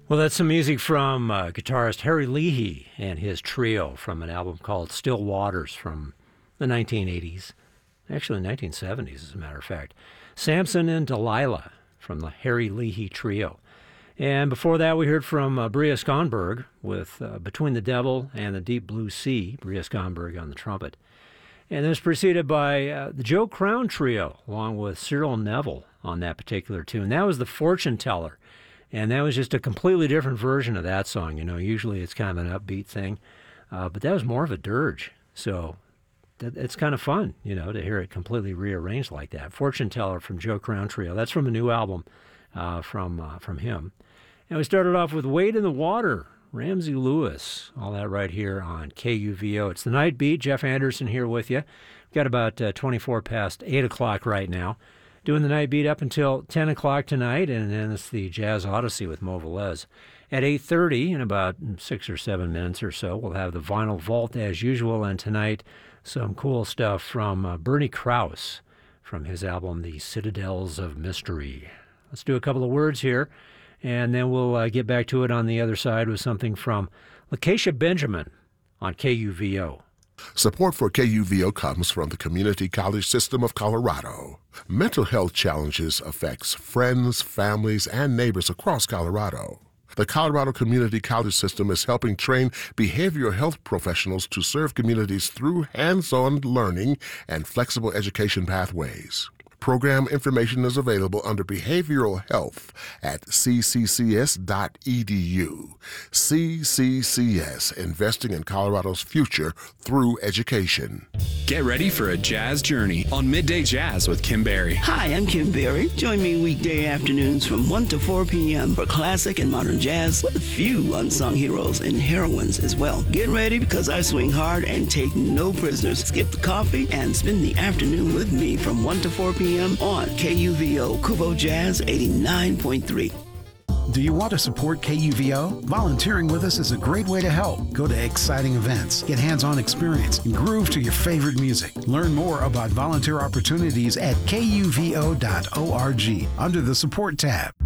Well, that's some music from guitarist Harry Leahy and his trio from an album called Still Waters from the 1980s. Actually, 1970s, as a matter of fact. Samson and Delilah from the Harry Leahy trio. And before that, we heard from Bria Skonberg with Between the Devil and the Deep Blue Sea, Bria Skonberg on the trumpet. And this was preceded by the Joe Crown Trio, along with Cyril Neville on that particular tune. That was the Fortune Teller. And that was just a completely different version of that song. You know, usually it's kind of an upbeat thing, but that was more of a dirge. So it's kind of fun, you know, to hear it completely rearranged like that. Fortune Teller from Joe Crown Trio. That's from a new album from him. And we started off with Wade in the Water, Ramsey Lewis. All that right here on KUVO. It's the Night Beat. Jeff Anderson here with you. We've got about 24 past 8 o'clock right now. Doing the Night Beat up until 10 o'clock tonight, and then it's the Jazz Odyssey with Mo Velez. At 8:30, in about 6 or 7 minutes or so, we'll have the Vinyl Vault as usual, and tonight some cool stuff from Bernie Krause from his album The Citadels of Mystery. Let's do a couple of words here, and then we'll get back to it on the other side with something from Lakeisha Benjamin on KUVO. Support for KUVO comes from the Community College System of Colorado. Mental health challenges affects friends, families, and neighbors across Colorado. The Colorado Community College System is helping train behavioral health professionals to serve communities through hands-on learning and flexible education pathways. Program information is available under Behavioral Health at cccs.edu. CCCS, investing in Colorado's future through education. Get ready for a jazz journey on Midday Jazz with Kim Berry. Hi, I'm Kim Berry. Join me weekday afternoons from 1 to 4 p.m. for classic and modern jazz with a few unsung heroes and heroines as well. Get ready because I swing hard and take no prisoners. Skip the coffee and spend the afternoon with me from 1 to 4 p.m. on KUVO Kubo Jazz 89.3. Do you want to support KUVO? Volunteering with us is a great way to help. Go to exciting events, get hands-on experience, and groove to your favorite music. Learn more about volunteer opportunities at kuvo.org under the Support tab.